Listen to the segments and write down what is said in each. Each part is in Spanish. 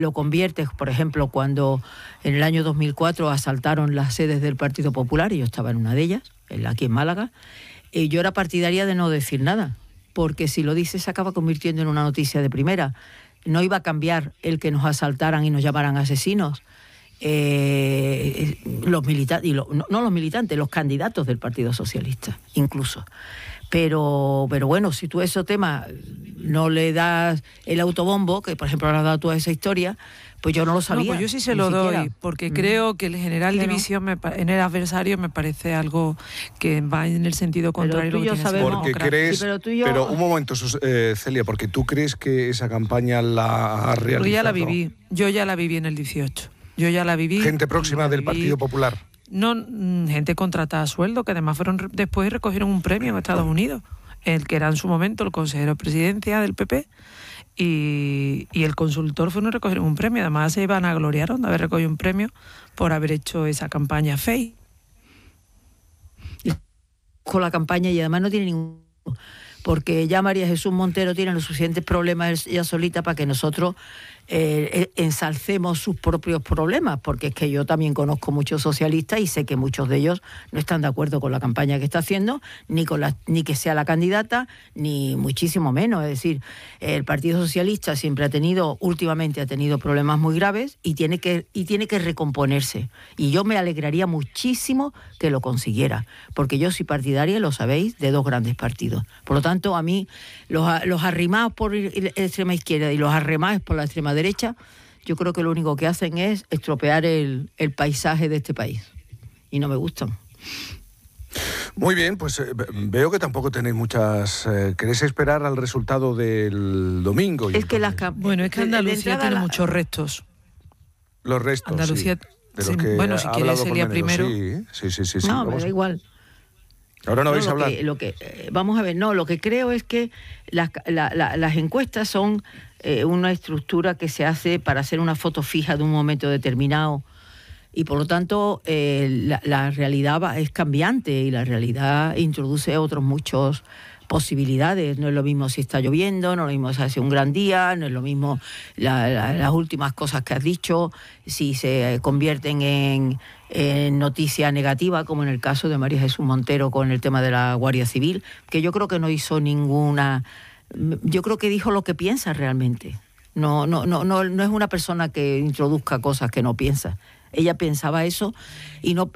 lo conviertes, por ejemplo, cuando en el año 2004 asaltaron las sedes del Partido Popular, y yo estaba en una de ellas, aquí en Málaga, yo era partidaria de no decir nada, porque si lo dices se acaba convirtiendo en una noticia de primera. No iba a cambiar el que nos asaltaran y nos llamaran asesinos. Los militantes, no los militantes, los candidatos del Partido Socialista, incluso. Pero bueno, si tú a ese tema no le das el autobombo, que por ejemplo ahora has dado toda esa historia, pues yo no lo sabía. No, pues yo sí se lo doy, porque creo que el general división en el adversario me parece algo que va en el sentido contrario. Pero tú y yo sabemos, porque crees, sí, pero un momento, Celia, porque tú crees que esa campaña la ha realizado. Porque ya la viví, yo ya la viví en el 18. Yo ya la viví. Gente próxima del Partido Popular. No, gente contratada a sueldo, que además fueron después y recogieron un premio en Estados Unidos, el que era en su momento el consejero de presidencia del PP, y el consultor fueron a recoger un premio. Además se iban a gloriar de haber recogido un premio por haber hecho esa campaña FEI. Con la campaña, y además no tiene ningún... Porque ya María Jesús Montero tiene los suficientes problemas ella solita para que nosotros ensalcemos sus propios problemas, porque es que yo también conozco muchos socialistas y sé que muchos de ellos no están de acuerdo con la campaña que está haciendo, ni que sea la candidata, ni muchísimo menos. Es decir, el Partido Socialista siempre últimamente ha tenido problemas muy graves y tiene que recomponerse. Y yo me alegraría muchísimo que lo consiguiera, porque yo soy partidaria, lo sabéis, de dos grandes partidos. Por lo tanto, a mí, los arrimados por la extrema izquierda y los arremados por la extrema derecha, yo creo que lo único que hacen es estropear el paisaje de este país. Y no me gustan. Muy bien, pues veo que tampoco tenéis muchas... ¿queréis esperar al resultado del domingo? Es que bueno, es que Andalucía tiene muchos restos. Los restos, Andalucía, sí. De los que bueno, si quieres Celia primero. Sí. No, me da igual. Ahora no vais a hablar. Vamos a ver, lo que creo es que las encuestas son una estructura que se hace para hacer una foto fija de un momento determinado, y por lo tanto la realidad es cambiante, y la realidad introduce muchas posibilidades. No es lo mismo si está lloviendo, no es lo mismo si hace un gran día, no es lo mismo las últimas cosas que has dicho, si se convierten en noticia negativa, como en el caso de María Jesús Montero con el tema de la Guardia Civil, que yo creo que no hizo ninguna... Yo creo que dijo lo que piensa realmente. No es una persona que introduzca cosas que no piensa. Ella pensaba eso y no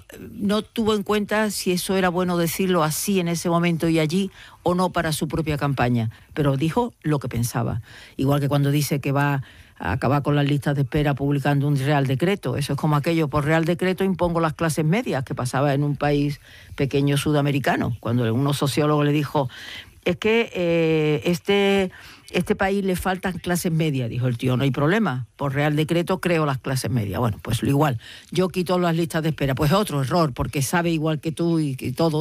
tuvo en cuenta si eso era bueno decirlo así en ese momento y allí o no para su propia campaña, pero dijo lo que pensaba. Igual que cuando dice que va a acabar con las listas de espera publicando un real decreto. Eso es como aquello, por real decreto impongo las clases medias, que pasaba en un país pequeño sudamericano, cuando unos sociólogos le dijo, es que este país le faltan clases medias. Dijo el tío, no hay problema, por real decreto creo las clases medias. Bueno, pues lo igual, yo quito las listas de espera. Pues otro error, porque sabe igual que tú y que todos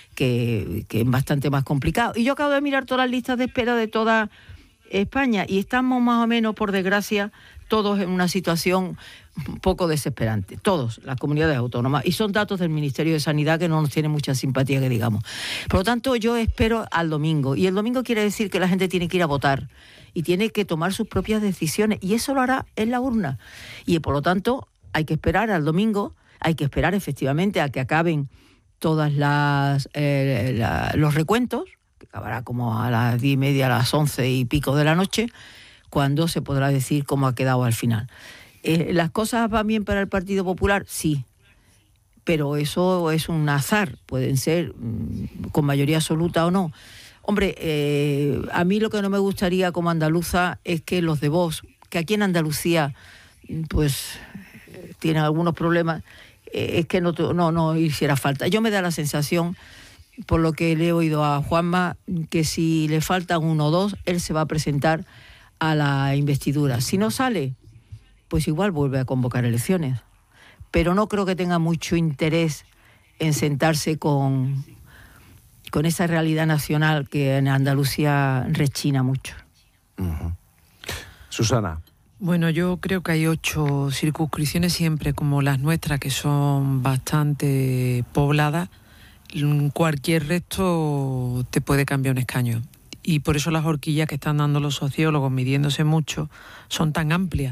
que es bastante más complicado. Y yo acabo de mirar todas las listas de espera de toda España y estamos más o menos, por desgracia, todos en una situación un poco desesperante, todos, las comunidades autónomas, y son datos del Ministerio de Sanidad que no nos tiene mucha simpatía, que digamos. Por lo tanto, yo espero al domingo, y el domingo quiere decir que la gente tiene que ir a votar y tiene que tomar sus propias decisiones, y eso lo hará en la urna. Y por lo tanto, hay que esperar al domingo, hay que esperar efectivamente a que acaben todas los recuentos, que acabará como a las 10:30, a las 11 y pico de la noche, cuando se podrá decir cómo ha quedado al final. ¿Las cosas van bien para el Partido Popular? Sí, pero eso es un azar, pueden ser con mayoría absoluta o no. Hombre, a mí lo que no me gustaría como andaluza es que los de Vox, que aquí en Andalucía pues tienen algunos problemas, es que no hiciera falta. Yo me da la sensación, por lo que le he oído a Juanma, que si le faltan uno o dos, él se va a presentar a la investidura. Si no sale, pues igual vuelve a convocar elecciones. Pero no creo que tenga mucho interés en sentarse con esa realidad nacional que en Andalucía rechina mucho. Uh-huh. Susana. Bueno, yo creo que hay 8 circunscripciones siempre, como las nuestras, que son bastante pobladas. Cualquier resto te puede cambiar un escaño. Y por eso las horquillas que están dando los sociólogos, midiéndose mucho, son tan amplias.